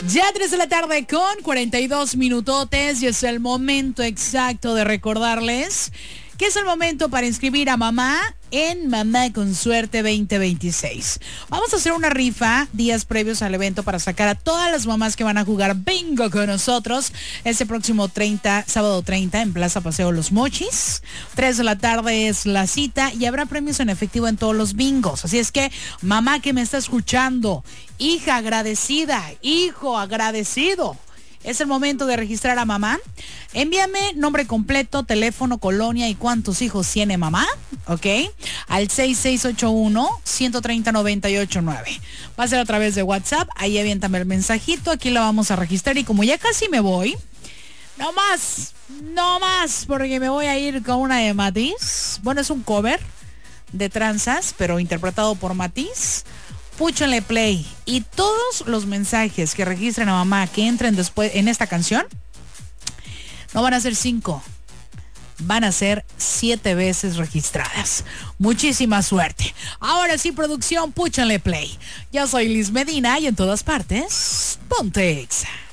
Ya 3 de la tarde con 42 minutotes y es el momento exacto de recordarles que es el momento para inscribir a mamá en Mamá con Suerte 2026. Vamos a hacer una rifa días previos al evento para sacar a todas las mamás que van a jugar bingo con nosotros este próximo sábado 30 en Plaza Paseo Los Mochis. 3 de la tarde es la cita y habrá premios en efectivo en todos los bingos. Así es que, mamá que me está escuchando, hija agradecida, hijo agradecido, es el momento de registrar a mamá. Envíame nombre completo, teléfono, colonia y cuántos hijos tiene mamá, ¿ok? Al 6681-130-989. Va a ser a través de WhatsApp, ahí aviéntame el mensajito, aquí lo vamos a registrar y como ya casi me voy, no más, porque me voy a ir con una de Matiz. Bueno, es un cover de Tranzas, pero interpretado por Matiz. Púchenle play y todos los mensajes que registren a mamá que entren después en esta canción no van a ser 5, van a ser 7 veces registradas. Muchísima suerte. Ahora sí, producción, púchenle play. Yo soy Liz Medina y en todas partes, ponte Exa.